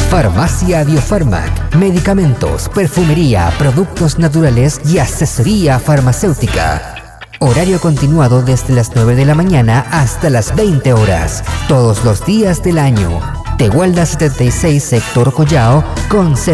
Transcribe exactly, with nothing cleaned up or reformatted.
Farmacia Biofarmac, medicamentos, perfumería, productos naturales y asesoría farmacéutica. Horario continuado desde las nueve de la mañana hasta las veinte horas, todos los días del año. Tehuelda setenta y seis, sector Collao, con